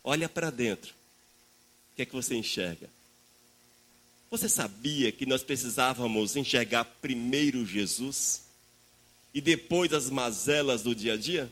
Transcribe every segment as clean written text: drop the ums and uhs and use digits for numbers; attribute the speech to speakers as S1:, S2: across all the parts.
S1: olha para dentro. O que é que você enxerga? Você sabia que nós precisávamos enxergar primeiro Jesus e depois as mazelas do dia a dia?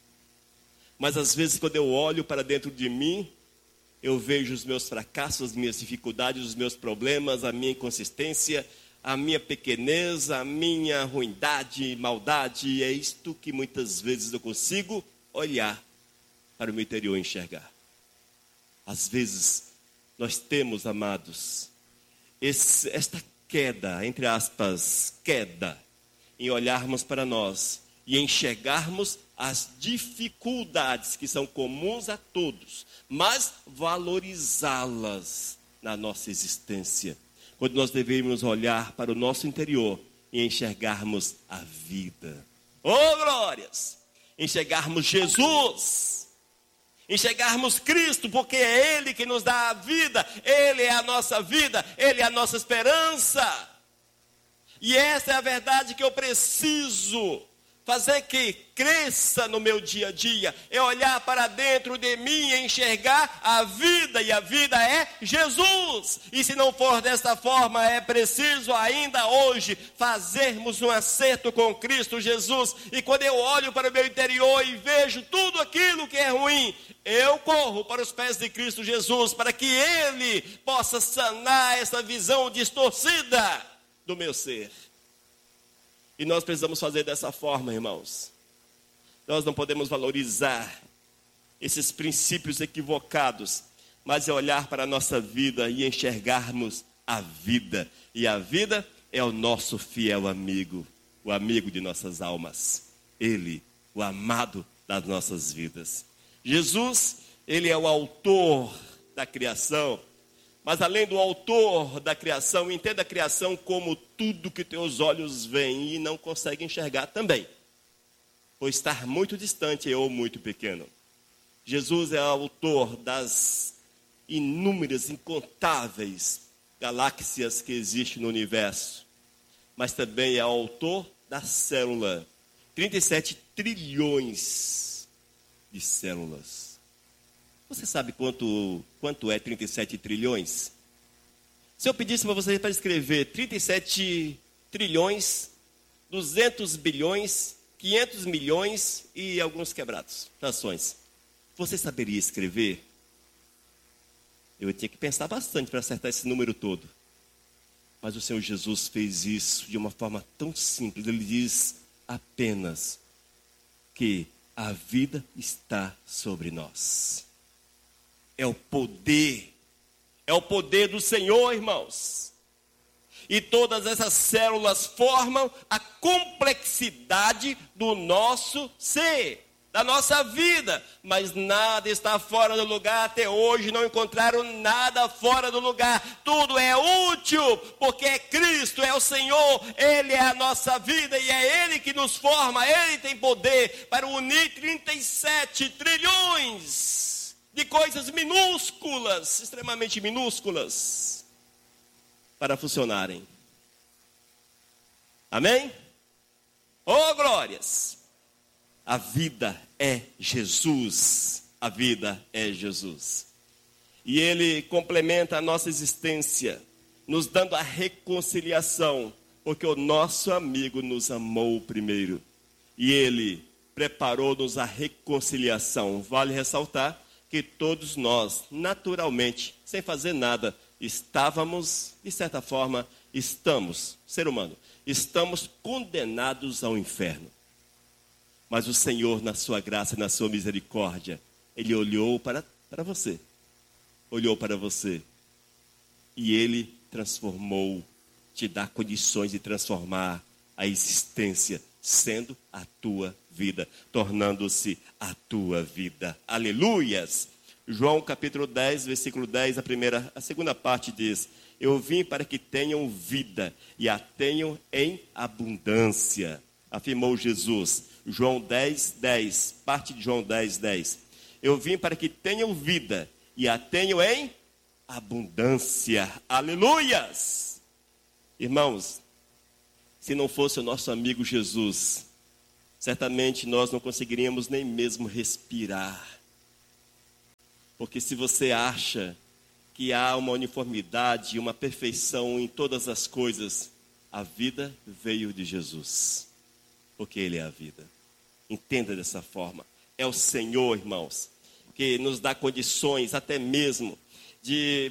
S1: Mas às vezes quando eu olho para dentro de mim, eu vejo os meus fracassos, as minhas dificuldades, os meus problemas, a minha inconsistência, a minha pequenez, a minha ruindade, maldade. E é isto que muitas vezes eu consigo olhar para o meu interior e enxergar. Às vezes nós temos, amados, esta queda, entre aspas, queda, em olharmos para nós e enxergarmos as dificuldades que são comuns a todos, mas valorizá-las na nossa existência. Quando nós devemos olhar para o nosso interior e enxergarmos a vida. Oh, glórias! Enxergarmos Jesus, enxergarmos Cristo, porque é Ele que nos dá a vida, Ele é a nossa vida, Ele é a nossa esperança. E essa é a verdade que eu preciso fazer que cresça no meu dia a dia, é olhar para dentro de mim e enxergar a vida, e a vida é Jesus. E se não for desta forma, é preciso ainda hoje fazermos um acerto com Cristo Jesus. E quando eu olho para o meu interior e vejo tudo aquilo que é ruim, eu corro para os pés de Cristo Jesus, para que Ele possa sanar essa visão distorcida do meu ser. E nós precisamos fazer dessa forma, irmãos. Nós não podemos valorizar esses princípios equivocados, mas é olhar para a nossa vida e enxergarmos a vida. E a vida é o nosso fiel amigo, o amigo de nossas almas. Ele, o amado das nossas vidas. Jesus, Ele é o autor da criação. Mas além do autor da criação, entenda a criação como tudo que teus olhos veem e não conseguem enxergar também, por estar muito distante ou muito pequeno. Jesus é o autor das inúmeras, incontáveis galáxias que existem no universo, mas também é o autor da célula. 37 trilhões de células. Você sabe quanto é 37 trilhões? Se eu pedisse para você para escrever 37 trilhões, 200 bilhões, 500 milhões e alguns quebrados, frações, você saberia escrever? Eu tinha que pensar bastante para acertar esse número todo. Mas o Senhor Jesus fez isso de uma forma tão simples. Ele diz apenas que a vida está sobre nós. É o poder do Senhor, irmãos. E todas essas células formam a complexidade do nosso ser, da nossa vida. Mas nada está fora do lugar, até hoje não encontraram nada fora do lugar. Tudo é útil, porque é Cristo, é o Senhor, Ele é a nossa vida e é Ele que nos forma. Ele tem poder para unir 37 trilhões de coisas minúsculas, extremamente minúsculas, para funcionarem. Amém? Oh, glórias! A vida é Jesus. A vida é Jesus. E Ele complementa a nossa existência, nos dando a reconciliação, porque o nosso amigo nos amou primeiro. E Ele preparou-nos a reconciliação. Vale ressaltar que todos nós, naturalmente, sem fazer nada, estávamos, de certa forma, estamos, ser humano, estamos condenados ao inferno. Mas o Senhor, na sua graça, na sua misericórdia, Ele olhou para você, e Ele transformou, te dá condições de transformar a existência, sendo a tua vida, tornando-se a tua vida. Aleluias! João capítulo 10, versículo 10, a segunda parte diz: eu vim para que tenham vida e a tenham em abundância, afirmou Jesus. João 10, 10, parte de João 10, 10. Eu vim para que tenham vida e a tenham em abundância. Aleluias! Irmãos, se não fosse o nosso amigo Jesus, certamente nós não conseguiríamos nem mesmo respirar. Porque se você acha que há uma uniformidade, uma perfeição em todas as coisas, a vida veio de Jesus, porque Ele é a vida. Entenda dessa forma. É o Senhor, irmãos, que nos dá condições até mesmo de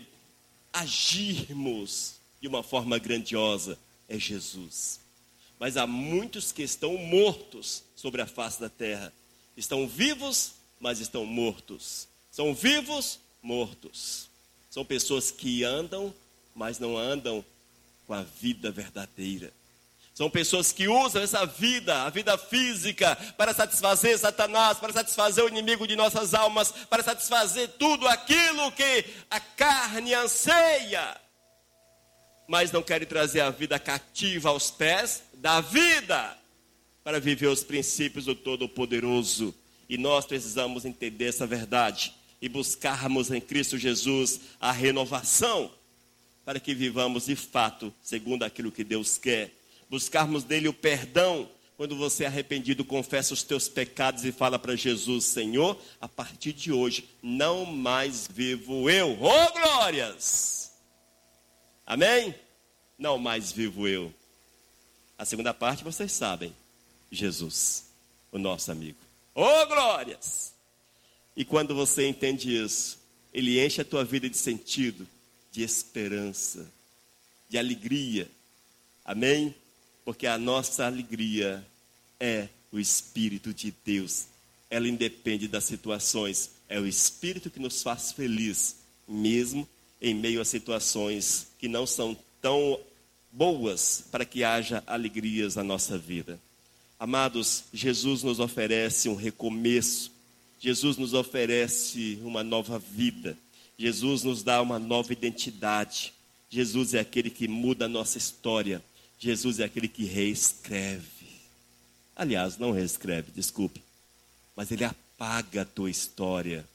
S1: agirmos de uma forma grandiosa. É Jesus. Mas há muitos que estão mortos sobre a face da terra. Estão vivos, mas estão mortos. São vivos, mortos. São pessoas que andam, mas não andam com a vida verdadeira. São pessoas que usam essa vida, a vida física, para satisfazer Satanás, para satisfazer o inimigo de nossas almas, para satisfazer tudo aquilo que a carne anseia. Mas não querem trazer a vida cativa aos pés da vida, para viver os princípios do Todo-Poderoso. E nós precisamos entender essa verdade e buscarmos em Cristo Jesus a renovação, para que vivamos de fato segundo aquilo que Deus quer. Buscarmos dele o perdão, quando você é arrependido, confessa os teus pecados e fala para Jesus: Senhor, a partir de hoje, não mais vivo eu. Oh, glórias! Amém? Não mais vivo eu. A segunda parte vocês sabem. Jesus, o nosso amigo. Oh, glórias! E quando você entende isso, ele enche a tua vida de sentido, de esperança, de alegria. Amém? Porque a nossa alegria é o Espírito de Deus. Ela independe das situações. É o Espírito que nos faz feliz, mesmo em meio a situações que não são tão boas, para que haja alegrias na nossa vida. Amados, Jesus nos oferece um recomeço. Jesus nos oferece uma nova vida. Jesus nos dá uma nova identidade. Jesus é aquele que muda a nossa história. Jesus é aquele que reescreve. Aliás, não reescreve, desculpe. Mas ele apaga a tua história.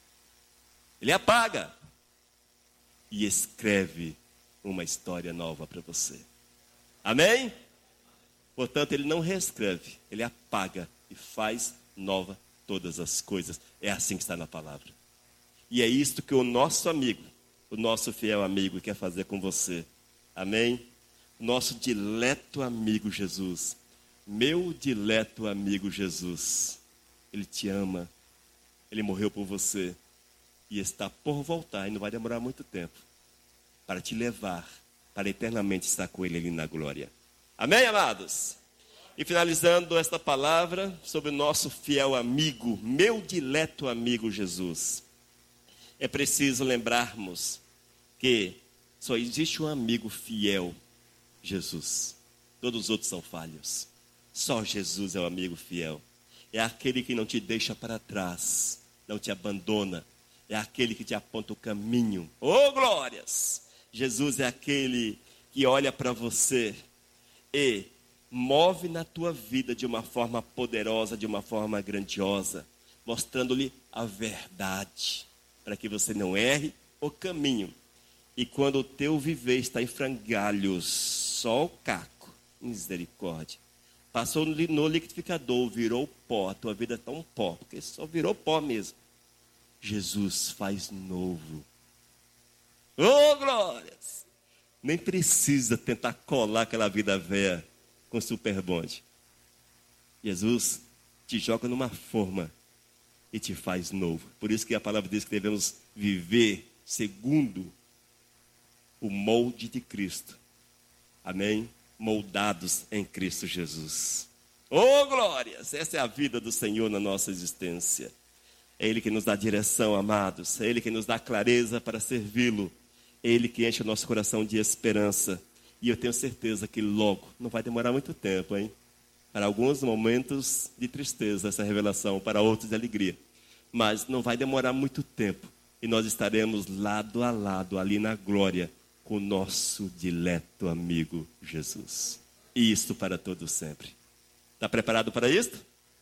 S1: Ele apaga. E escreve uma história nova para você. Amém? Portanto, ele não reescreve. Ele apaga e faz nova todas as coisas. É assim que está na palavra. E é isto que o nosso amigo, o nosso fiel amigo, quer fazer com você. Amém? Nosso dileto amigo Jesus, meu dileto amigo Jesus, ele te ama, ele morreu por você e está por voltar, e não vai demorar muito tempo, para te levar, para eternamente estar com ele ali na glória. Amém, amados? E finalizando esta palavra sobre o nosso fiel amigo, meu dileto amigo Jesus, é preciso lembrarmos que só existe um amigo fiel, Jesus. Todos os outros são falhos. Só Jesus é o amigo fiel. É aquele que não te deixa para trás, não te abandona. É aquele que te aponta o caminho. Oh, glórias! Jesus é aquele que olha para você e move na tua vida de uma forma poderosa, de uma forma grandiosa, mostrando-lhe a verdade, para que você não erre o caminho. E quando o teu viver está em frangalhos, só o caco, misericórdia, passou no liquidificador, virou pó, a tua vida está um pó, porque só virou pó mesmo. Jesus faz novo. Oh, glórias! Nem precisa tentar colar aquela vida velha com super bonde. Jesus te joga numa forma e te faz novo. Por isso que a palavra diz que devemos viver segundo o molde de Cristo. Amém? Moldados em Cristo Jesus. Oh, glórias! Essa é a vida do Senhor na nossa existência. É Ele que nos dá direção, amados. É Ele que nos dá clareza para servi-lo. É Ele que enche o nosso coração de esperança. E eu tenho certeza que logo, não vai demorar muito tempo, hein? Para alguns momentos de tristeza essa revelação, para outros de alegria. Mas não vai demorar muito tempo. E nós estaremos lado a lado, ali na glória, com o nosso dileto amigo Jesus. E isto para todos sempre. Está preparado para isto?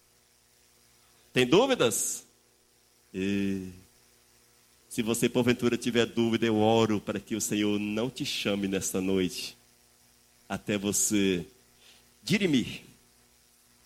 S1: Tem dúvidas? E se você porventura tiver dúvida, eu oro para que o Senhor não te chame nesta noite, até você dirimir,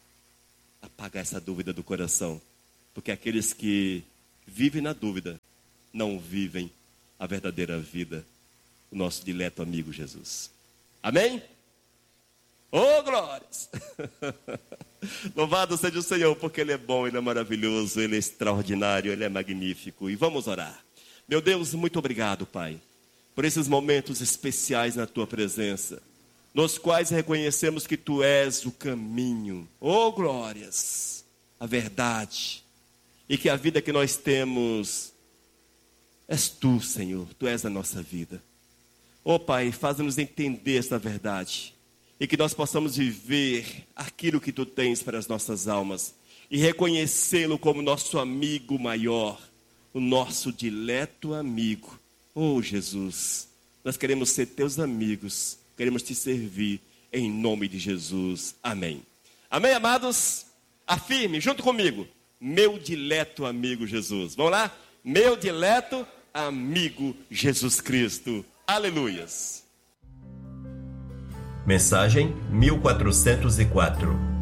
S1: apagar essa dúvida do coração. Porque aqueles que vivem na dúvida não vivem a verdadeira vida, o nosso dileto amigo Jesus. Amém? Oh, glórias! Louvado seja o Senhor, porque Ele é bom, Ele é maravilhoso, Ele é extraordinário, Ele é magnífico. E vamos orar. Meu Deus, muito obrigado, Pai, por esses momentos especiais na Tua presença, nos quais reconhecemos que Tu és o caminho, oh glórias, a verdade, e que a vida que nós temos és Tu, Senhor, Tu és a nossa vida. Oh Pai, faz-nos entender esta verdade, e que nós possamos viver aquilo que Tu tens para as nossas almas, e reconhecê-lo como nosso amigo maior, o nosso dileto amigo. Oh Jesus, nós queremos ser Teus amigos, queremos Te servir, em nome de Jesus. Amém. Amém, amados? Afirme, junto comigo, meu dileto amigo Jesus. Vamos lá? Meu dileto amigo Jesus Cristo. Aleluias.
S2: Mensagem 1404.